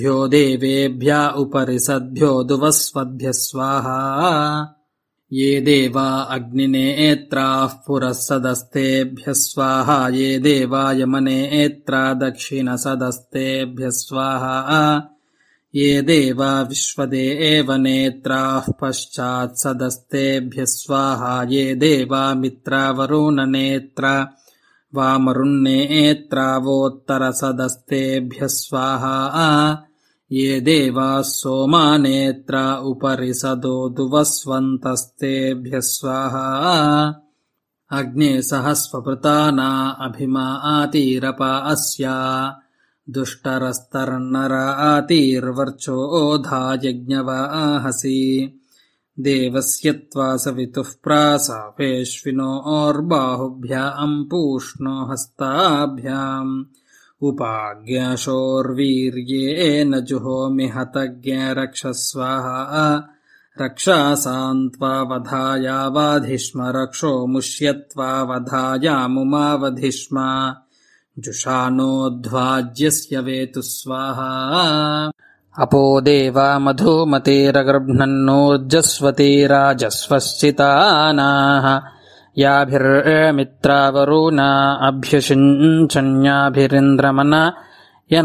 भ्यो देवेभ्य उपरिषद्भ्यो दुवस्वद्भ्यः स्वाहा। ये देवा अग्निनेत्राः पुरःसदस्तेभ्यः स्वाहा। ये देवा यमनेत्रा दक्षिणसदस्तेभ्यः स्वाहा। ये देवा विश्वदेवनेत्राः पश्चात्सदस्तेभ्यः स्वाहा। ये देवा मित्रावरुणनेत्रा वामरुन्नेत्रावोत्तरसदस्तेभ्यः स्वाहा। ये देवाः सोमानेत्रा उपरिषदो दुवस्वन्तस्तेभ्यः स्वाहा। अग्ने सहस्वपृताना अभिमातीरपा अस्या। दुष्टरस्तर्नरातीर्वर्चोधा यज्ञवाहसि। देवस्य त्वा सवितुः प्रासापेश्विनोर्बाहुभ्याम् पूष्णो हस्ताभ्याम्। उपाज्ञाशोर्वीर्येण जुहोमि हतज्ञरक्षस्वाहा। रक्षासान्त्वा वधायावाधिष्म रक्षो मुष्यत्वावधायामुमावधिष्म। जुषानोध्वाज्यस्य वेतु स्वाहा। अपो देवा मधुमतेरगृह्णन्नोर्जस्वती राजस्वश्चितानाः। याभिर्मित्रावरुणा अभ्युषिञ्चन्याभिरिन्द्रमना